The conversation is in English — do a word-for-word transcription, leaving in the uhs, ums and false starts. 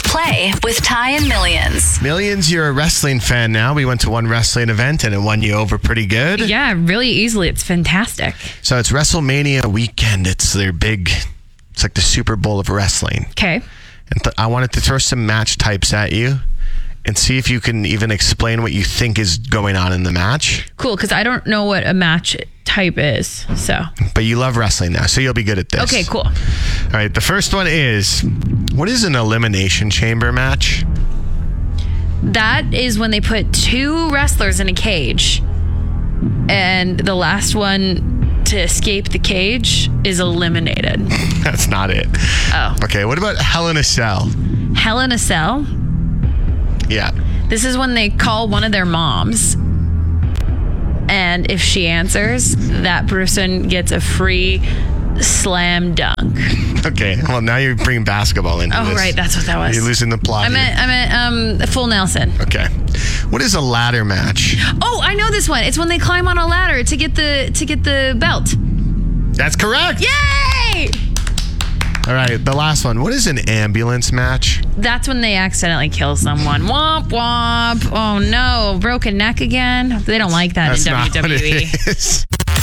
Play with Ty and Millions. Millions, you're a wrestling fan now. We went to one wrestling event and it won you over pretty good. Yeah, really easily. It's fantastic. So it's WrestleMania weekend. It's their big, it's like the Super Bowl of wrestling. Okay. And th- I wanted to throw some match types at you and see if you can even explain what you think is going on in the match. Cool, because I don't know what a match type is. So. But you love wrestling now, so you'll be good at this. Okay, cool. All right, the first one is, what is an elimination chamber match? That is when they put two wrestlers in a cage, and the last one to escape the cage is eliminated. That's not it. Oh. Okay, what about Hell in a Cell? Hell in a Cell? Yeah. This is when they call one of their moms, and if she answers, that person gets a free slam dunk. Okay, well, now you're bringing basketball into Oh, this. right, that's what that was. You're losing the plot I here. meant, I meant um, Full Nelson. Okay. What is a ladder match? Oh, I know this one. It's when they climb on a ladder to get the to get the belt. That's correct. Yay! All right, the last one. What is an ambulance match? That's when they accidentally kill someone. Womp womp. Oh no, broken neck again. They don't like that That's in not W W E. what it is.